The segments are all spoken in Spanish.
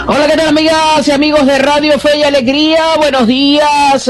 Hola, ¿qué tal, amigas y amigos de Radio Fe y Alegría? Buenos días,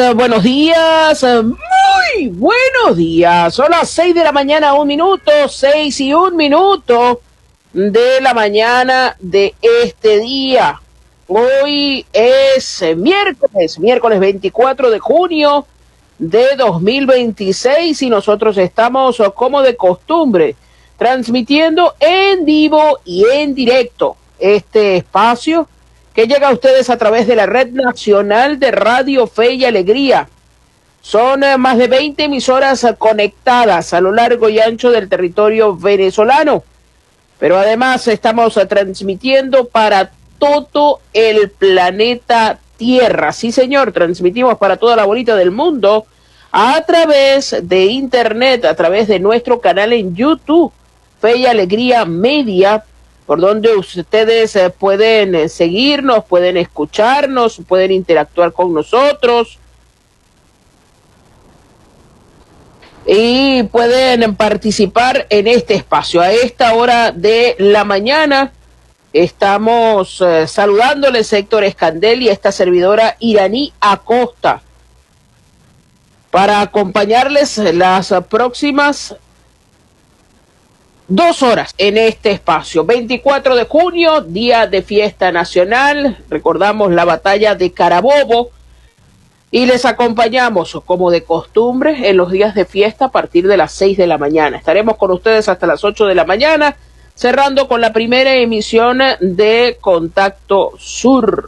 muy buenos días. Son las 6 de la mañana, 1 minuto, 6:01 de la mañana de este día. Hoy es miércoles 24 de junio de 2026 y nosotros estamos, como de costumbre, transmitiendo en vivo y en directo este espacio que llega a ustedes a través de la Red Nacional de Radio Fe y Alegría. Son más de 20 emisoras conectadas a lo largo y ancho del territorio venezolano, pero además estamos transmitiendo para todo el planeta Tierra. Sí, señor, transmitimos para toda la bolita del mundo a través de internet, a través de nuestro canal en YouTube, Fe y Alegría Media, por donde ustedes pueden seguirnos, pueden escucharnos, pueden interactuar con nosotros y pueden participar en este espacio. A esta hora de la mañana estamos saludándoles Héctor Escandel y esta servidora Iraní Acosta para acompañarles las próximas 2 horas en este espacio. 24 de junio, día de fiesta nacional. Recordamos la batalla de Carabobo y les acompañamos, como de costumbre, en los días de fiesta a partir de las 6 de la mañana. Estaremos con ustedes hasta las 8 de la mañana, cerrando con la primera emisión de Contacto Sur.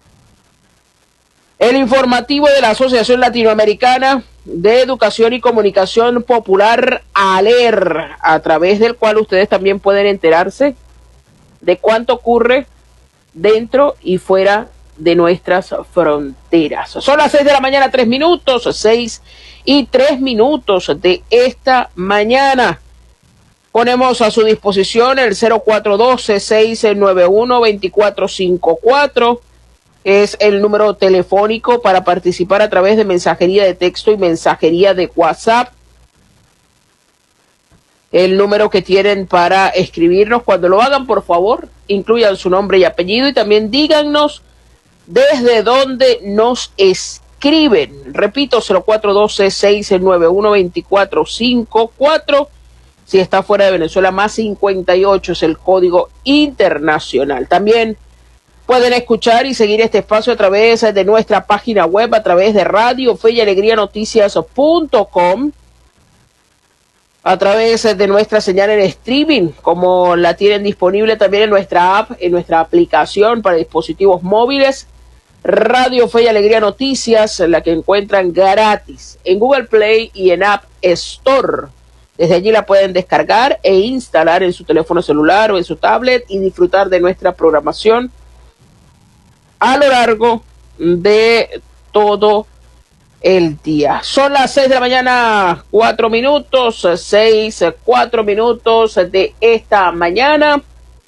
El informativo de la Asociación Latinoamericana de Educación y Comunicación Popular, ALER, a través del cual ustedes también pueden enterarse de cuánto ocurre dentro y fuera de nuestras fronteras. Son las 6 de la mañana, 3 minutos, 6:03 de esta mañana. Ponemos a su disposición el 0412-691-2454. Es el número telefónico para participar a través de mensajería de texto y mensajería de WhatsApp. El número que tienen para escribirnos. Cuando lo hagan, por favor, incluyan su nombre y apellido y también díganos desde dónde nos escriben. Repito, 0412-691-2454. Si está fuera de Venezuela, más 58 es el código internacional. También pueden escuchar y seguir este espacio a través de nuestra página web, a través de Radio Fe y Alegría Noticias.com, a través de nuestra señal en streaming, como la tienen disponible también en nuestra app, en nuestra aplicación para dispositivos móviles, Radio Fe y Alegría Noticias, la que encuentran gratis en Google Play y en App Store. Desde allí la pueden descargar e instalar en su teléfono celular o en su tablet y disfrutar de nuestra programación a lo largo de todo el día. Son las 6 de la mañana, 4 minutos, 4 minutos de esta mañana.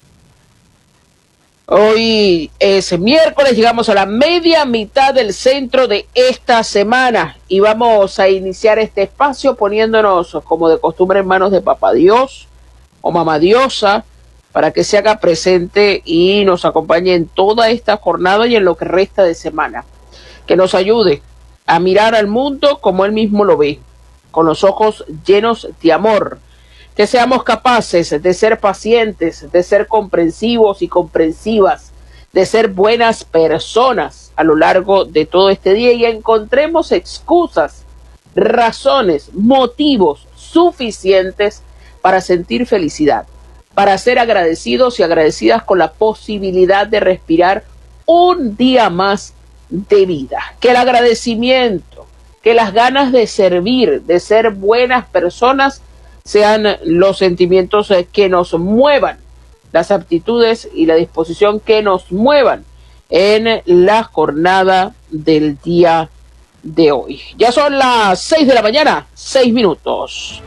Hoy es miércoles, llegamos a la media mitad del centro de esta semana y vamos a iniciar este espacio poniéndonos, como de costumbre, en manos de Papá Dios o Mamá Diosa, para que se haga presente y nos acompañe en toda esta jornada y en lo que resta de semana. Que nos ayude a mirar al mundo como Él mismo lo ve, con los ojos llenos de amor. Que seamos capaces de ser pacientes, de ser comprensivos y comprensivas, de ser buenas personas a lo largo de todo este día y encontremos excusas, razones, motivos suficientes para sentir felicidad, para ser agradecidos y agradecidas con la posibilidad de respirar un día más de vida. Que el agradecimiento, que las ganas de servir, de ser buenas personas, sean los sentimientos que nos muevan, las aptitudes y la disposición que nos muevan en la jornada del día de hoy. Ya son las 6 de la mañana, 6 minutos.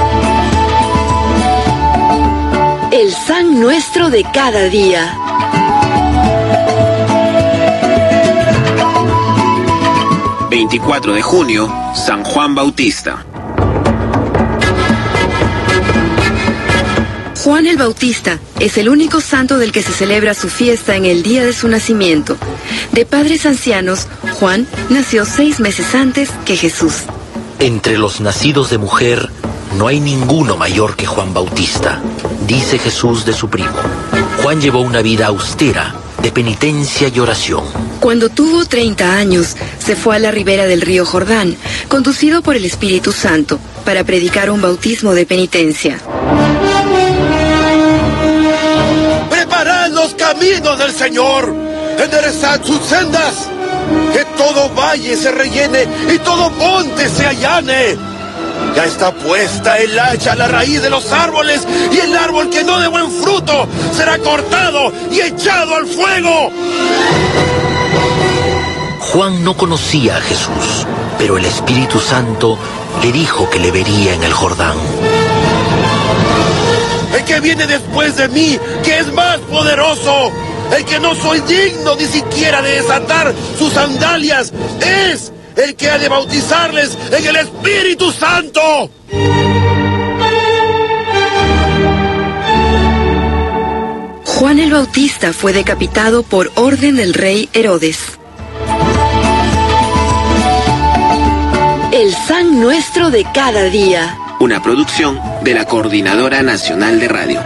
El San Nuestro de cada día. ...24 de junio... San Juan Bautista. Juan el Bautista es el único santo del que se celebra su fiesta en el día de su nacimiento. De padres ancianos, Juan nació 6 meses antes que Jesús. Entre los nacidos de mujer, no hay ninguno mayor que Juan Bautista, dice Jesús de su primo. Juan llevó una vida austera, de penitencia y oración. Cuando tuvo 30 años, se fue a la ribera del río Jordán, conducido por el Espíritu Santo, para predicar un bautismo de penitencia. Preparad los caminos del Señor, enderezad sus sendas, que todo valle se rellene y todo monte se allane. Ya está puesta el hacha a la raíz de los árboles, y el árbol que no dé buen fruto será cortado y echado al fuego. Juan no conocía a Jesús, pero el Espíritu Santo le dijo que le vería en el Jordán. El que viene después de mí, que es más poderoso, el que no soy digno ni siquiera de desatar sus sandalias, es el que ha de bautizarles en el Espíritu Santo. Juan el Bautista fue decapitado por orden del rey Herodes. El San Nuestro de cada día. Una producción de la Coordinadora Nacional de Radio.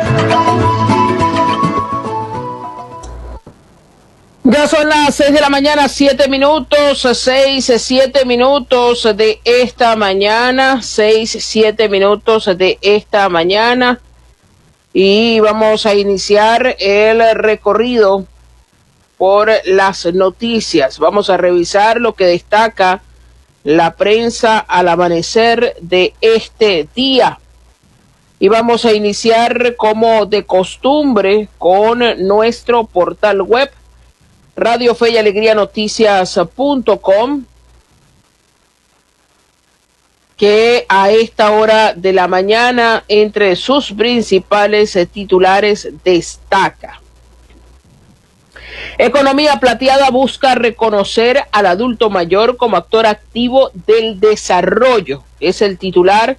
Ya son las 6 de la mañana, 7 minutos, 7 minutos de esta mañana, 7 minutos de esta mañana. Y vamos a iniciar el recorrido por las noticias. Vamos a revisar lo que destaca la prensa al amanecer de este día. Y vamos a iniciar como de costumbre con nuestro portal web, Radio Fe y Alegría Noticias.com, que a esta hora de la mañana, entre sus principales titulares, destaca: Economía Plateada busca reconocer al adulto mayor como actor activo del desarrollo. Es el titular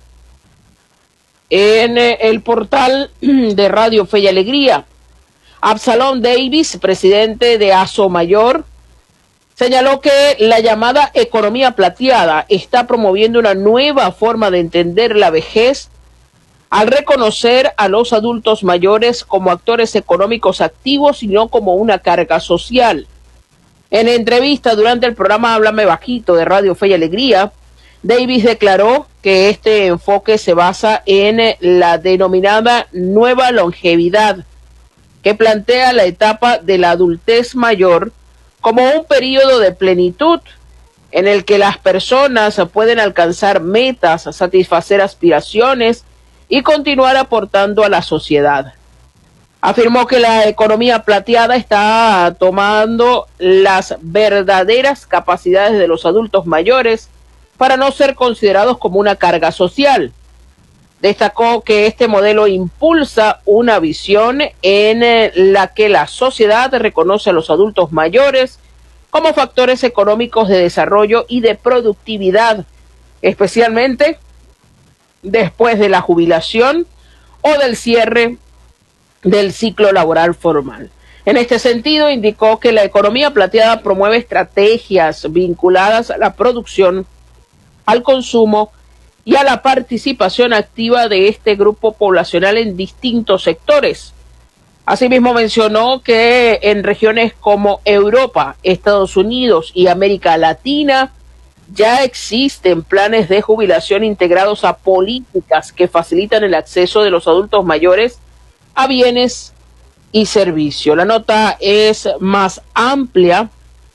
en el portal de Radio Fe y Alegría. Absalom Davis, presidente de Asomayor, señaló que la llamada economía plateada está promoviendo una nueva forma de entender la vejez al reconocer a los adultos mayores como actores económicos activos y no como una carga social. En entrevista durante el programa Háblame Bajito de Radio Fe y Alegría, Davis declaró que este enfoque se basa en la denominada nueva longevidad, que plantea la etapa de la adultez mayor como un periodo de plenitud en el que las personas pueden alcanzar metas, satisfacer aspiraciones y continuar aportando a la sociedad. Afirmó que la economía plateada está tomando las verdaderas capacidades de los adultos mayores para no ser considerados como una carga social. Destacó que este modelo impulsa una visión en la que la sociedad reconoce a los adultos mayores como factores económicos de desarrollo y de productividad, especialmente después de la jubilación o del cierre del ciclo laboral formal. En este sentido, indicó que la economía plateada promueve estrategias vinculadas a la producción, al consumo y a la participación activa de este grupo poblacional en distintos sectores. Asimismo, mencionó que en regiones como Europa, Estados Unidos y América Latina ya existen planes de jubilación integrados a políticas que facilitan el acceso de los adultos mayores a bienes y servicios. La nota es más amplia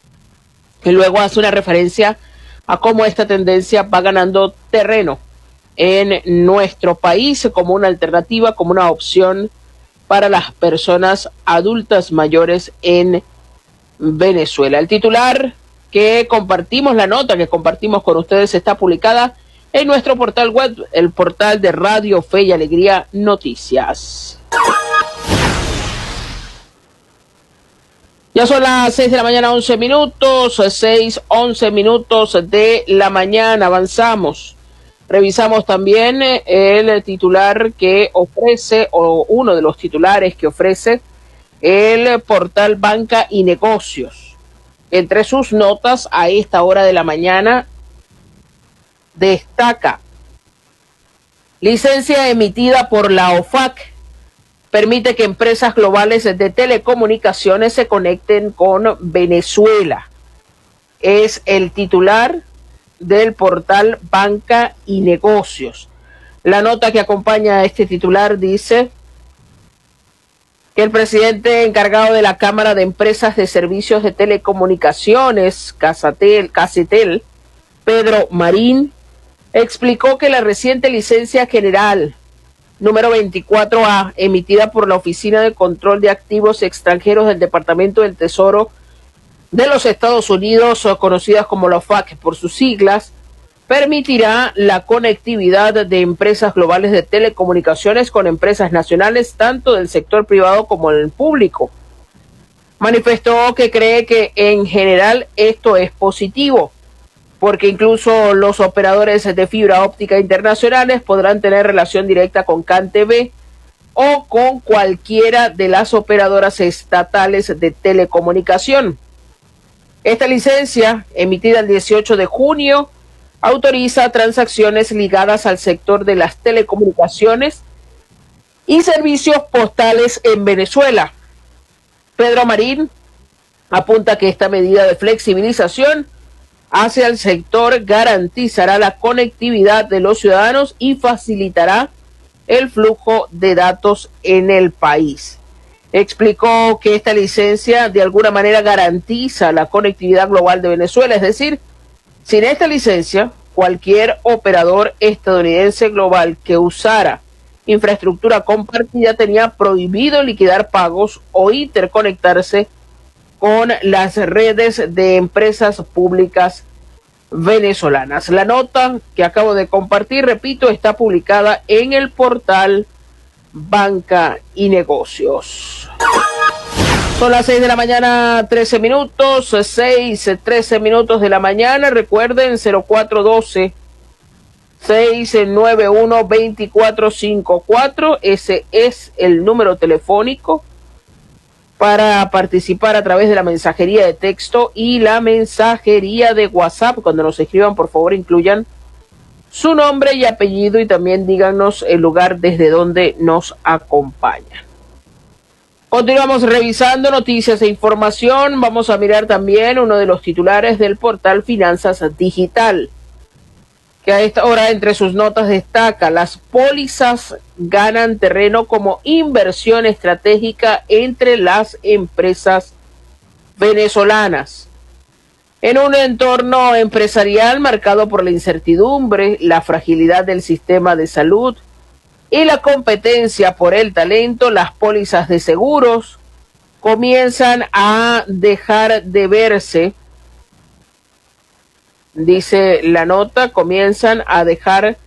y luego hace una referencia a cómo esta tendencia va ganando terreno en nuestro país como una alternativa, como una opción para las personas adultas mayores en Venezuela. El titular que compartimos, la nota que compartimos con ustedes, está publicada en nuestro portal web, el portal de Radio Fe y Alegría Noticias. Ya son las 6 de la mañana, 11 minutos, 6, 11 minutos de la mañana. Avanzamos Revisamos también el titular que ofrece, o uno de los titulares que ofrece el portal Banca y Negocios. Entre sus notas a esta hora de la mañana destaca: licencia emitida por la OFAC permite que empresas globales de telecomunicaciones se conecten con Venezuela. Es el titular del portal Banca y Negocios. La nota que acompaña a este titular dice que el presidente encargado de la Cámara de Empresas de Servicios de Telecomunicaciones, Casetel, Pedro Marín, explicó que la reciente licencia general número 24A, emitida por la Oficina de Control de Activos Extranjeros del Departamento del Tesoro de los Estados Unidos, o conocidas como la OFAC por sus siglas, permitirá la conectividad de empresas globales de telecomunicaciones con empresas nacionales, tanto del sector privado como del público. Manifestó que cree que en general esto es positivo, porque incluso los operadores de fibra óptica internacionales podrán tener relación directa con CanTV o con cualquiera de las operadoras estatales de telecomunicación. Esta licencia, emitida el 18 de junio, autoriza transacciones ligadas al sector de las telecomunicaciones y servicios postales en Venezuela. Pedro Marín apunta que esta medida de flexibilización hacia el sector garantizará la conectividad de los ciudadanos y facilitará el flujo de datos en el país. Explicó que esta licencia de alguna manera garantiza la conectividad global de Venezuela, es decir, sin esta licencia, cualquier operador estadounidense global que usara infraestructura compartida tenía prohibido liquidar pagos o interconectarse con las redes de empresas públicas venezolanas. La nota que acabo de compartir, repito, está publicada en el portal Banca y Negocios. Son las 6 de la mañana, 13 minutos, 13 minutos de la mañana. Recuerden, 0412-691-2454. Ese es el número telefónico para participar a través de la mensajería de texto y la mensajería de WhatsApp. Cuando nos escriban, por favor, incluyan su nombre y apellido y también díganos el lugar desde donde nos acompañan. Continuamos revisando noticias e información. Vamos a mirar también uno de los titulares del portal Finanzas Digital, que a esta hora entre sus notas destaca: las pólizas ganan terreno como inversión estratégica entre las empresas venezolanas. En un entorno empresarial marcado por la incertidumbre, la fragilidad del sistema de salud y la competencia por el talento, las pólizas de seguros comienzan a dejar de verse, dice la nota, comienzan a dejar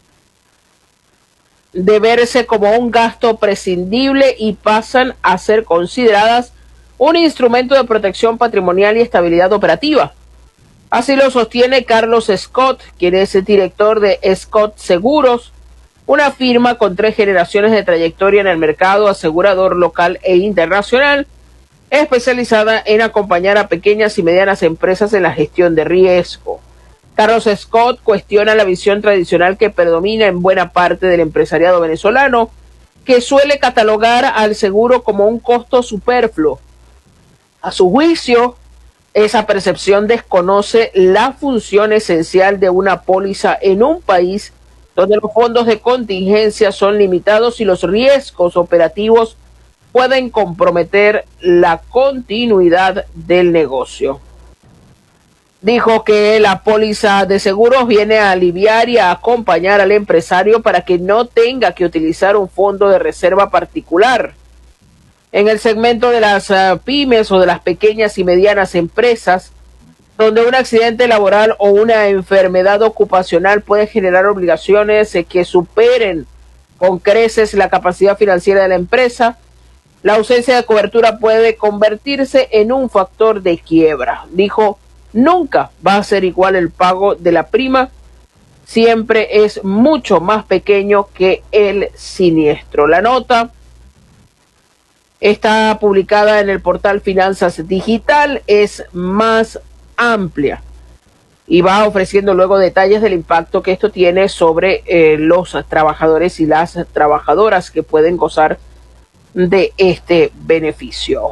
de verse como un gasto prescindible y pasan a ser consideradas un instrumento de protección patrimonial y estabilidad operativa. Así lo sostiene Carlos Scott, quien es el director de Scott Seguros, una firma con 3 generaciones de trayectoria en el mercado asegurador local e internacional, especializada en acompañar a pequeñas y medianas empresas en la gestión de riesgo. Carlos Scott cuestiona la visión tradicional que predomina en buena parte del empresariado venezolano, que suele catalogar al seguro como un costo superfluo. A su juicio, esa percepción desconoce la función esencial de una póliza en un país donde los fondos de contingencia son limitados y los riesgos operativos pueden comprometer la continuidad del negocio. Dijo que la póliza de seguros viene a aliviar y a acompañar al empresario para que no tenga que utilizar un fondo de reserva particular. En el segmento de las pymes o de las pequeñas y medianas empresas, donde un accidente laboral o una enfermedad ocupacional puede generar obligaciones que superen con creces la capacidad financiera de la empresa, la ausencia de cobertura puede convertirse en un factor de quiebra. Dijo: nunca va a ser igual el pago de la prima siempre es mucho más pequeño que el siniestro. La nota está publicada en el portal Finanzas Digital, es más amplia y va ofreciendo luego detalles del impacto que esto tiene sobre los trabajadores y las trabajadoras que pueden gozar de este beneficio.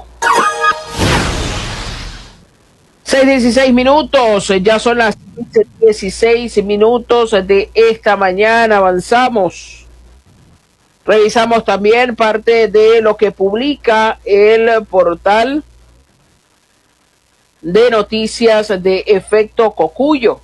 6:16 minutos, ya son las 16 minutos de esta mañana, avanzamos. Revisamos también parte de lo que publica el portal de noticias de Efecto Cocuyo.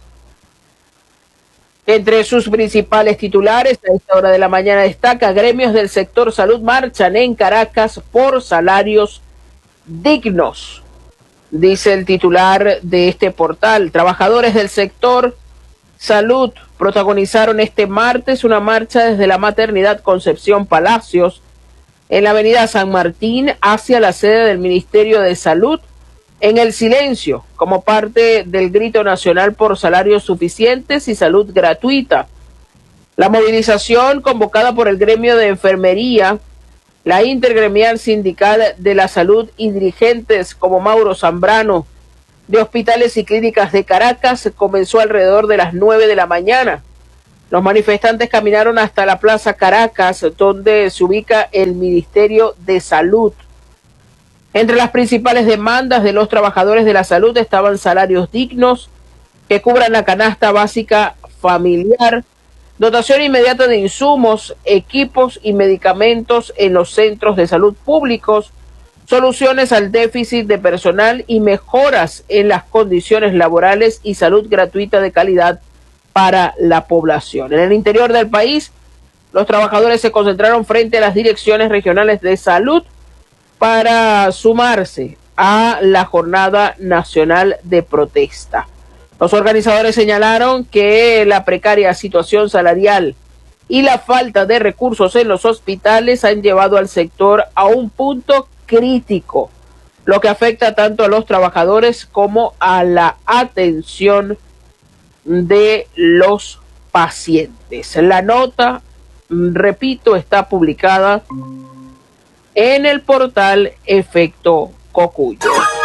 Entre sus principales titulares, a esta hora de la mañana destaca: gremios del sector salud marchan en Caracas por salarios dignos. Dice el titular de este portal, trabajadores del sector salud protagonizaron este martes una marcha desde la maternidad Concepción Palacios en la avenida San Martín hacia la sede del Ministerio de Salud, en el silencio, como parte del grito nacional por salarios suficientes y salud gratuita. La movilización, convocada por el gremio de enfermería, la Intergremial Sindical de la Salud y dirigentes como Mauro Zambrano de hospitales y clínicas de Caracas, comenzó alrededor de las 9 de la mañana. Los manifestantes caminaron hasta la Plaza Caracas, donde se ubica el Ministerio de Salud. Entre las principales demandas de los trabajadores de la salud estaban salarios dignos que cubran la canasta básica familiar, dotación inmediata de insumos, equipos y medicamentos en los centros de salud públicos, soluciones al déficit de personal y mejoras en las condiciones laborales y salud gratuita de calidad para la población. En el interior del país, los trabajadores se concentraron frente a las direcciones regionales de salud para sumarse a la jornada nacional de protesta. Los organizadores señalaron que la precaria situación salarial y la falta de recursos en los hospitales han llevado al sector a un punto crítico, lo que afecta tanto a los trabajadores como a la atención de los pacientes. La nota, repito, está publicada en el portal Efecto Cocuyo.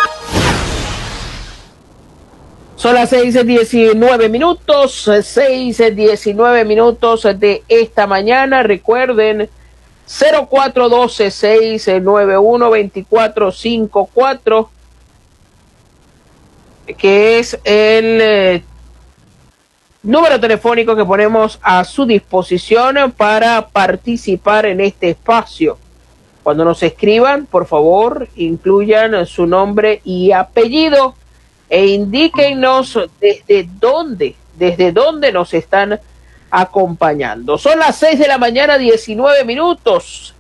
Son las 6:19 minutos, 6:19 minutos de esta mañana. Recuerden, 0412-691-2454, que es el número telefónico que ponemos a su disposición para participar en este espacio. Cuando nos escriban, por favor, incluyan su nombre y apellido e indíquenos desde dónde nos están acompañando. Son las 6 de la mañana, 19 minutos.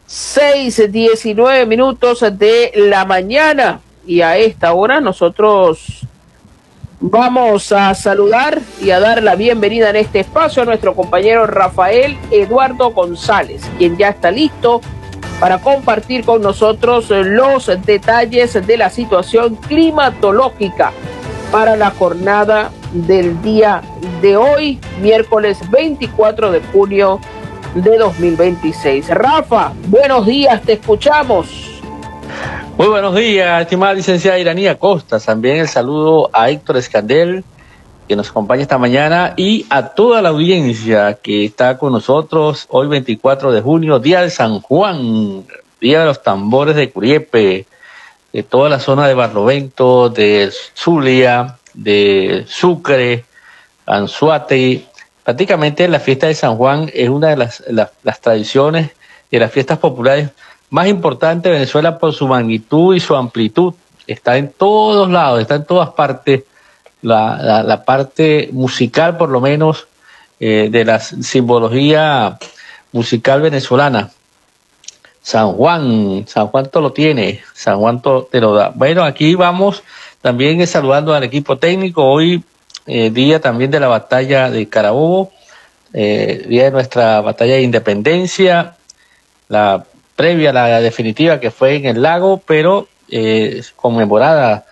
6:19 minutos de la mañana. Y a esta hora nosotros vamos a saludar y a dar la bienvenida en este espacio a nuestro compañero Rafael Eduardo González, quien ya está listo para compartir con nosotros los detalles de la situación climatológica para la jornada del día de hoy, miércoles 24 de junio de 2026. Rafa, buenos días, te escuchamos. Muy buenos días, estimada licenciada Iranía Costa. También el saludo a Héctor Escandel, que nos acompaña esta mañana, y a toda la audiencia que está con nosotros hoy 24 de junio, día de San Juan, día de los tambores de Curiepe, de toda la zona de Barlovento, de Zulia, de Sucre, Anzoátegui. Prácticamente la fiesta de San Juan es una de las tradiciones de las fiestas populares más importantes de Venezuela por su magnitud y su amplitud. Está en todos lados, está en todas partes. La parte musical, por lo menos, de la simbología musical venezolana. San Juan todo lo tiene, San Juan todo te lo da. Bueno, aquí vamos también saludando al equipo técnico. Hoy, día también de la batalla de Carabobo, día de nuestra batalla de independencia, la previa, la definitiva que fue en el lago, pero conmemorada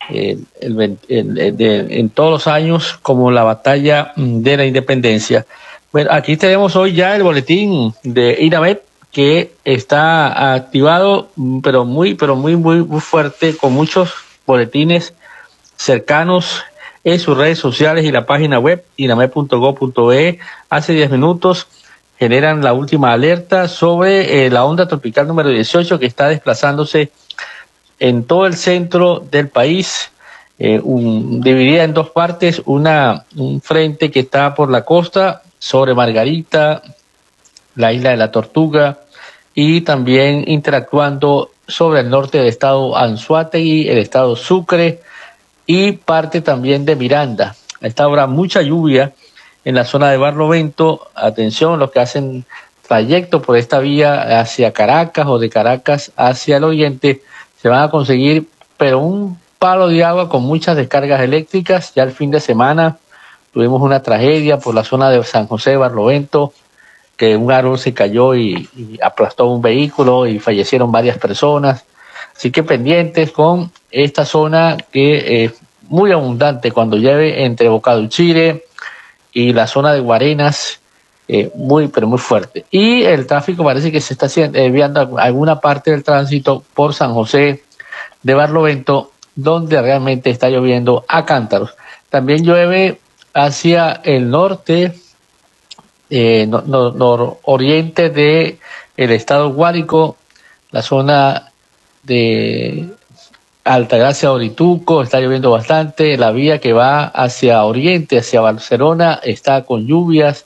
en todos los años como la batalla de la independencia. Bueno, aquí tenemos hoy ya el boletín de INAMED que está activado, pero muy fuerte, con muchos boletines cercanos en sus redes sociales y la página web inamed.gov.be. Hace 10 minutos generan la última alerta sobre la onda tropical número 18 que está desplazándose en todo el centro del país, dividida en dos partes, un frente que está por la costa sobre Margarita, la isla de la Tortuga, y también interactuando sobre el norte del estado Anzoátegui, el estado Sucre y parte también de Miranda. A esta hora mucha lluvia en la zona de Barlovento. Atención, los que hacen trayecto por esta vía hacia Caracas o de Caracas hacia el oriente, se van a conseguir, pero un palo de agua con muchas descargas eléctricas. Ya el fin de semana tuvimos una tragedia por la zona de San José de Barlovento, que un árbol se cayó y aplastó un vehículo y fallecieron varias personas. Así que pendientes con esta zona que es muy abundante cuando llueve entre Bocaduchire y la zona de Guarenas, muy fuerte. Y el tráfico parece que se está desviando alguna parte del tránsito por San José de Barlovento, donde realmente está lloviendo a cántaros. También llueve hacia el norte, nororiente de el estado Guárico, la zona de Altagracia, Orituco, está lloviendo bastante. La vía que va hacia oriente, hacia Barcelona, está con lluvias.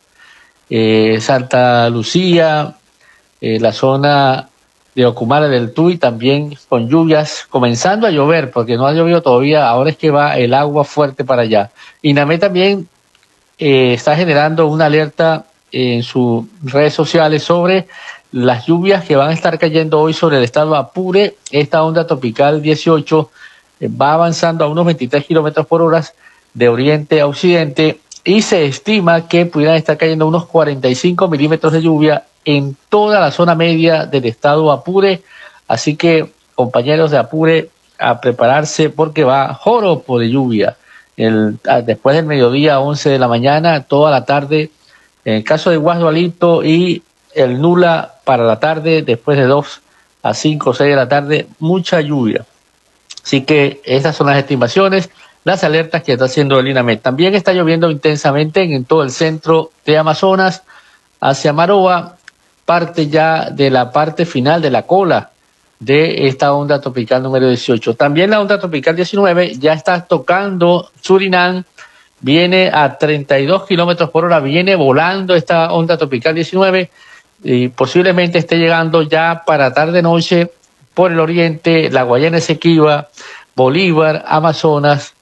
Santa Lucía, la zona de Ocumare del Tuy también con lluvias, comenzando a llover, porque no ha llovido todavía, ahora es que va el agua fuerte para allá. INAMED también está generando una alerta en sus redes sociales sobre las lluvias que van a estar cayendo hoy sobre el estado Apure. Esta onda tropical 18 va avanzando a unos 23 kilómetros por hora de oriente a occidente, y se estima que pudieran estar cayendo unos 45 milímetros de lluvia en toda la zona media del estado Apure. Así que, compañeros de Apure, a prepararse porque va joropo de lluvia. Después del mediodía, 11 de la mañana, toda la tarde, en el caso de Guasdualito, y el Nula para la tarde, después de 2 a 5 o 6 de la tarde, mucha lluvia. Así que estas son las estimaciones, las alertas que está haciendo el INAMED. También está lloviendo intensamente en todo el centro de Amazonas, hacia Maroa, parte ya de la parte final de la cola de esta onda tropical número 18. También la onda tropical 19 ya está tocando Surinam, viene a 32 kilómetros por hora, viene volando esta onda tropical 19 y posiblemente esté llegando ya para tarde-noche por el oriente, la Guayana Esequiba, Bolívar, Amazonas,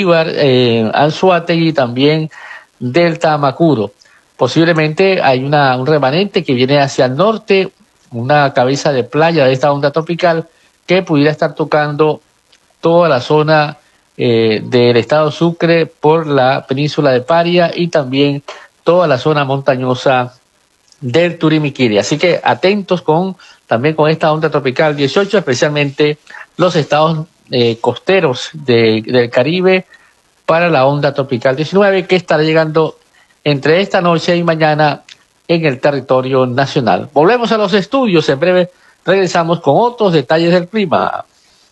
Anzoátegui y también Delta Amacuro. Posiblemente hay un remanente que viene hacia el norte, una cabeza de playa de esta onda tropical que pudiera estar tocando toda la zona del estado Sucre por la península de Paria y también toda la zona montañosa del Turimiquiri. Así que atentos también con esta onda tropical 18, especialmente los estados costeros del Caribe para la onda tropical 19 que estará llegando entre esta noche y mañana en el territorio nacional. Volvemos a los estudios, en breve regresamos con otros detalles del clima.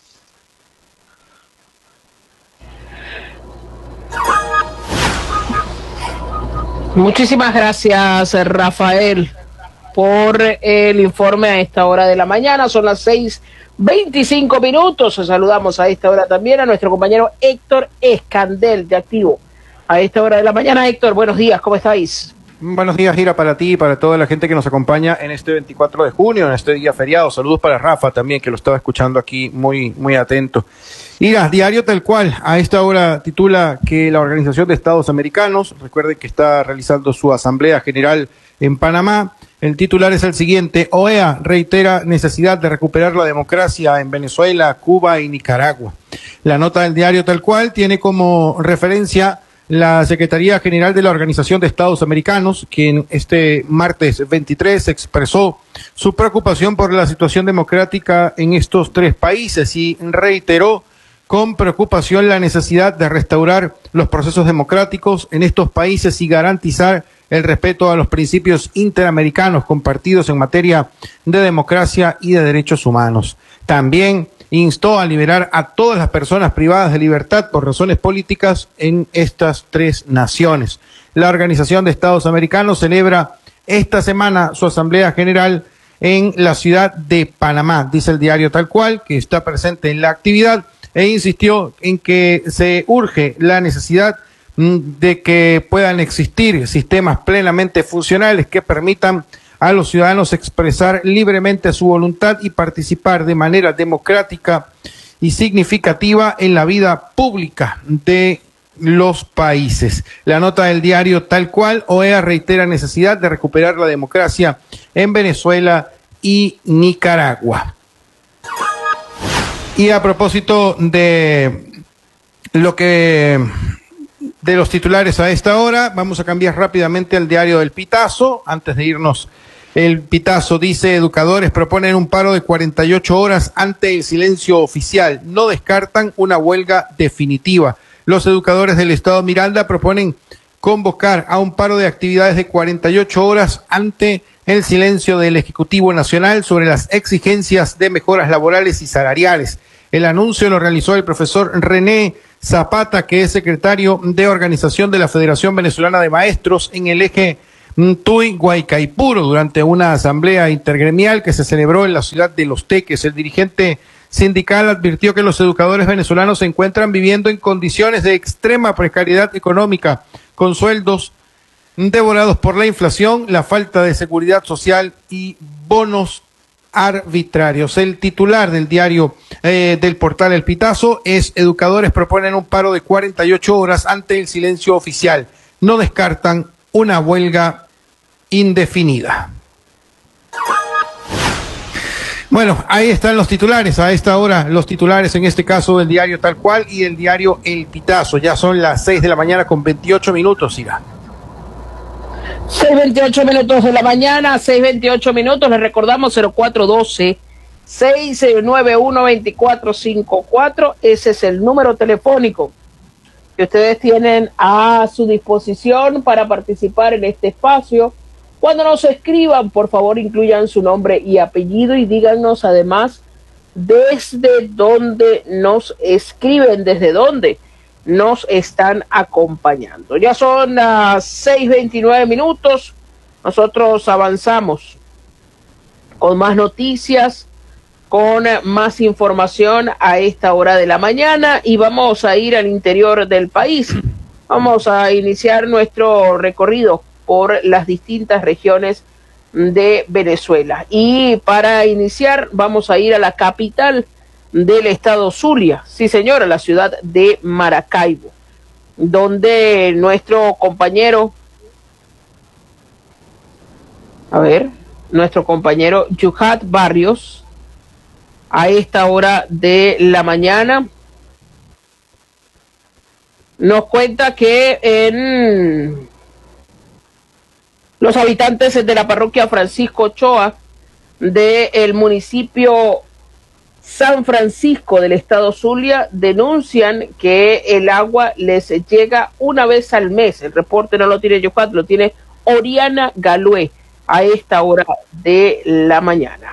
Muchísimas gracias, Rafael, por el informe a esta hora de la mañana. Son las 6:25 minutos. Saludamos a esta hora también a nuestro compañero Héctor Escandel de Activo. A esta hora de la mañana, Héctor, buenos días, ¿cómo estáis? Buenos días, Ira, para ti y para toda la gente que nos acompaña en este 24 de junio, en este día feriado. Saludos para Rafa también, que lo estaba escuchando aquí muy, muy atento. Ira, Diario Tal Cual, a esta hora titula que la Organización de Estados Americanos, recuerden que está realizando su Asamblea General en Panamá. El titular es el siguiente: OEA reitera necesidad de recuperar la democracia en Venezuela, Cuba y Nicaragua. La nota del Diario Tal Cual tiene como referencia la Secretaría General de la Organización de Estados Americanos, quien este martes 23 expresó su preocupación por la situación democrática en estos tres países y reiteró con preocupación la necesidad de restaurar los procesos democráticos en estos países y garantizar el respeto a los principios interamericanos compartidos en materia de democracia y de derechos humanos. También instó a liberar a todas las personas privadas de libertad por razones políticas en estas tres naciones. La Organización de Estados Americanos celebra esta semana su Asamblea General en la ciudad de Panamá, dice el diario Tal Cual, que está presente en la actividad, e insistió en que se urge la necesidad de que puedan existir sistemas plenamente funcionales que permitan a los ciudadanos expresar libremente su voluntad y participar de manera democrática y significativa en la vida pública de los países. La nota del diario Tal Cual, OEA reitera necesidad de recuperar la democracia en Venezuela y Nicaragua. Y a propósito de los titulares a esta hora, vamos a cambiar rápidamente al diario del Pitazo. Antes de irnos, el Pitazo dice: educadores proponen un paro de 48 horas ante el silencio oficial. No descartan una huelga definitiva. Los educadores del Estado Miranda proponen convocar a un paro de actividades de 48 horas ante el silencio del Ejecutivo Nacional sobre las exigencias de mejoras laborales y salariales. El anuncio lo realizó el profesor René Zapata, que es secretario de organización de la Federación Venezolana de Maestros en el eje Tuy-Guaycaipuro durante una asamblea intergremial que se celebró en la ciudad de Los Teques. El dirigente sindical advirtió que los educadores venezolanos se encuentran viviendo en condiciones de extrema precariedad económica, con sueldos devorados por la inflación, la falta de seguridad social y bonos arbitrarios. El titular del diario del portal El Pitazo es: educadores proponen un paro de 48 horas ante el silencio oficial. No descartan una huelga indefinida. Bueno, ahí están los titulares, a esta hora los titulares en este caso del diario Tal Cual y del diario El Pitazo. Ya son las 6 de la mañana con 28 minutos, Ira. 6:28 minutos de la mañana, 6:28 minutos, les recordamos 0412-691-2454, ese es el número telefónico que ustedes tienen a su disposición para participar en este espacio. Cuando nos escriban, por favor, incluyan su nombre y apellido y díganos además desde dónde nos escriben, desde dónde nos están acompañando. Ya son las 6:29 minutos. Nosotros avanzamos con más noticias, con más información a esta hora de la mañana y vamos a ir al interior del país. Vamos a iniciar nuestro recorrido por las distintas regiones de Venezuela. Y para iniciar vamos a ir a la capital del estado Zulia, sí señora, la ciudad de Maracaibo, donde nuestro compañero Yuhat Barrios, a esta hora de la mañana, nos cuenta que los habitantes de la parroquia Francisco Ochoa del municipio San Francisco del estado Zulia denuncian que el agua les llega una vez al mes. El reporte no lo tiene Yohat, lo tiene Oriana Galué a esta hora de la mañana.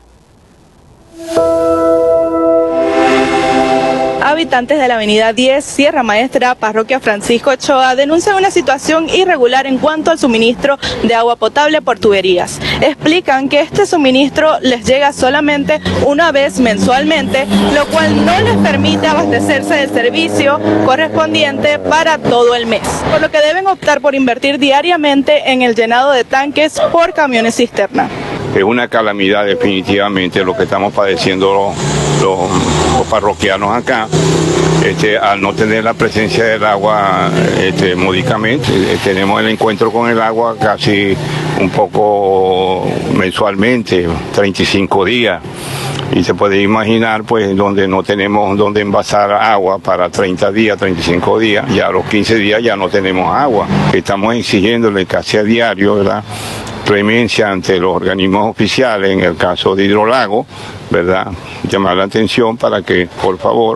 Habitantes de la avenida 10, Sierra Maestra, parroquia Francisco Ochoa, denuncian una situación irregular en cuanto al suministro de agua potable por tuberías. Explican que este suministro les llega solamente una vez mensualmente, lo cual no les permite abastecerse del servicio correspondiente para todo el mes, por lo que deben optar por invertir diariamente en el llenado de tanques por camiones cisterna. Es una calamidad definitivamente lo que estamos padeciendo los parroquianos acá, al no tener la presencia del agua módicamente. Tenemos el encuentro con el agua casi un poco mensualmente, 35 días. Y se puede imaginar, pues, donde no tenemos donde envasar agua para 30 días, 35 días, ya a los 15 días ya no tenemos agua. Estamos exigiéndole casi a diario, ¿verdad?, clemencia ante los organismos oficiales, en el caso de Hidrolago, ¿verdad?, llamar la atención para que, por favor,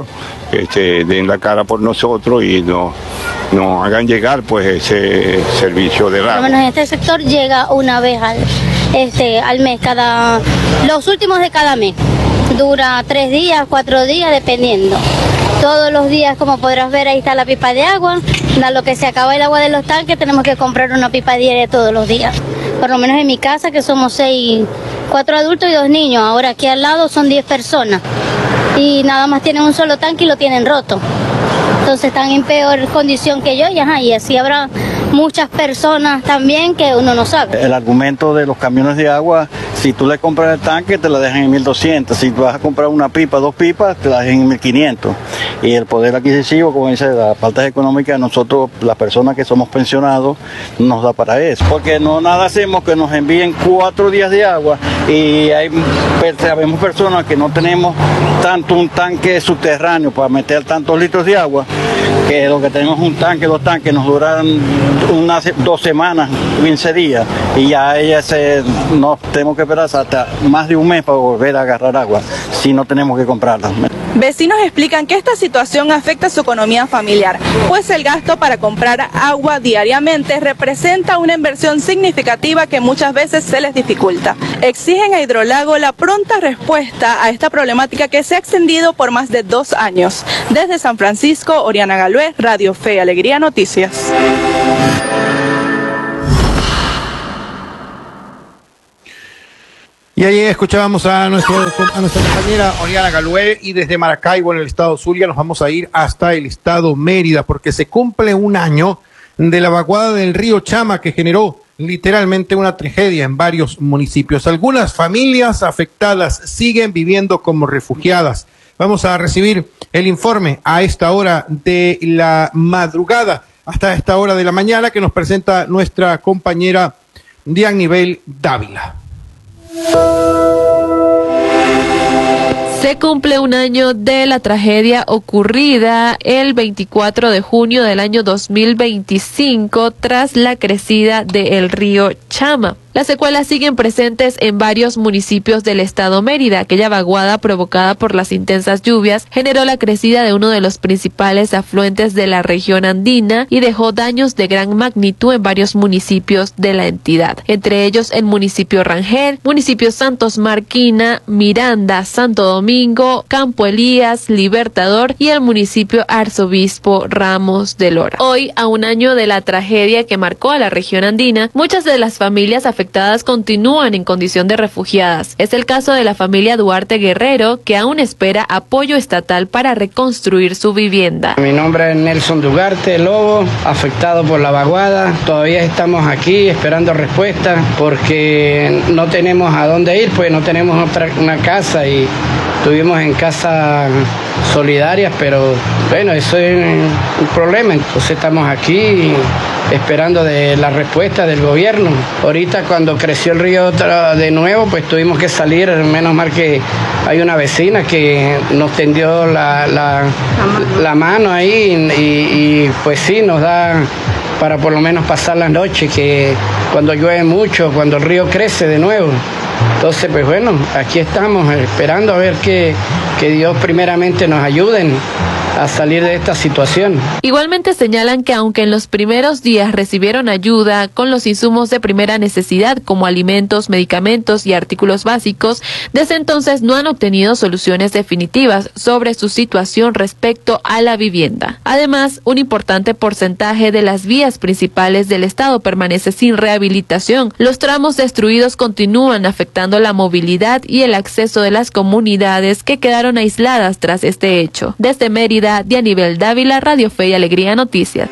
den la cara por nosotros y nos hagan llegar pues ese servicio de agua. Por lo menos en este sector llega una vez al mes, los últimos de cada mes. Dura 3 días, 4 días, dependiendo. Todos los días, como podrás ver, ahí está la pipa de agua. A lo que se acaba el agua de los tanques, tenemos que comprar una pipa diaria todos los días. Por lo menos en mi casa, que somos 4 adultos y 2 niños. Ahora aquí al lado son 10 personas. Y nada más tienen un solo tanque y lo tienen roto. Entonces están en peor condición que yo y así habrá muchas personas también que uno no sabe. El argumento de los camiones de agua, si tú le compras el tanque te la dejan en 1.200, si tú vas a comprar una pipa, 2 pipas, te la dejan en 1.500. Y el poder adquisitivo, como dice, las faltas económicas, nosotros, las personas que somos pensionados, nos da para eso. Porque no nada hacemos que nos envíen 4 días de agua y sabemos personas que no tenemos tanto un tanque subterráneo para meter tantos litros de agua, que lo que tenemos un tanque, 2 tanques, nos duran unas 2 semanas, 15 días, y ya nos tenemos que esperar hasta más de un mes para volver a agarrar agua, si no tenemos que comprarla. Vecinos explican que esta situación afecta su economía familiar, pues el gasto para comprar agua diariamente representa una inversión significativa que muchas veces se les dificulta. Exigen a Hidrolago la pronta respuesta a esta problemática que se ha extendido por más de 2 años. Desde San Francisco, Oriana Galué, Radio Fe y Alegría Noticias. Y ahí escuchábamos a nuestra compañera Oriana Galué, y desde Maracaibo, en el estado Zulia, nos vamos a ir hasta el estado Mérida, porque se cumple un año de la vaguada del río Chama, que generó literalmente una tragedia en varios municipios. Algunas familias afectadas siguen viviendo como refugiadas. Vamos a recibir el informe a esta hora de la madrugada, hasta esta hora de la mañana, que nos presenta nuestra compañera Dianibel Dávila. Se cumple un año de la tragedia ocurrida el 24 de junio del año 2025 tras la crecida del río Chama. Las secuelas siguen presentes en varios municipios del estado Mérida. Aquella vaguada provocada por las intensas lluvias generó la crecida de uno de los principales afluentes de la región andina y dejó daños de gran magnitud en varios municipios de la entidad, entre ellos el municipio Rangel, municipio Santos Marquina, Miranda, Santo Domingo, Campo Elías, Libertador y el municipio Arzobispo Ramos de Lora. Hoy, a un año de la tragedia que marcó a la región andina, muchas de las familias afectadas continúan en condición de refugiadas. Es el caso de la familia Duarte Guerrero, que aún espera apoyo estatal para reconstruir su vivienda. Mi nombre es Nelson Duarte Lobo, afectado por la vaguada. Todavía estamos aquí esperando respuesta porque no tenemos a dónde ir, pues no tenemos una casa y estuvimos en casas solidarias, pero bueno, eso es un problema. Entonces estamos aquí esperando de la respuesta del gobierno. Ahorita cuando creció el río de nuevo, pues tuvimos que salir, menos mal que hay una vecina que nos tendió la mano ahí y pues sí, nos da para por lo menos pasar la noche, que cuando llueve mucho, cuando el río crece de nuevo. Entonces, pues bueno, aquí estamos esperando a ver que Dios primeramente nos ayuden a salir de esta situación. Igualmente señalan que aunque en los primeros días recibieron ayuda con los insumos de primera necesidad como alimentos, medicamentos y artículos básicos, desde entonces no han obtenido soluciones definitivas sobre su situación respecto a la vivienda. Además, un importante porcentaje de las vías principales del estado permanece sin rehabilitación. Los tramos destruidos continúan afectando la movilidad y el acceso de las comunidades que quedaron aisladas tras este hecho. Desde Mérida, Dianibel Dávila, Radio Fe y Alegría Noticias.